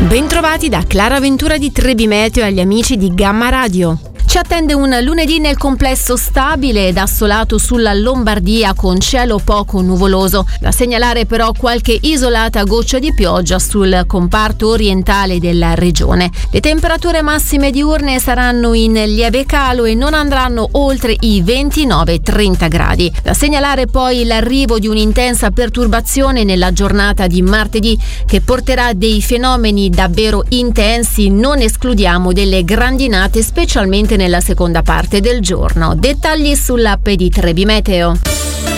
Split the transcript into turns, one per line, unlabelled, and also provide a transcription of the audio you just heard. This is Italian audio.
Bentrovati da Clara Ventura di Trebi Meteo e agli amici di Gamma Radio. Ci attende un lunedì nel complesso stabile ed assolato sulla Lombardia con cielo poco nuvoloso. Da segnalare però qualche isolata goccia di pioggia sul comparto orientale della regione. Le temperature massime diurne saranno in lieve calo e non andranno oltre i 29-30 gradi. Da segnalare poi l'arrivo di un'intensa perturbazione nella giornata di martedì che porterà dei fenomeni davvero intensi. Non escludiamo delle grandinate, specialmente nella seconda parte del giorno. Dettagli sull'app di Trebi Meteo.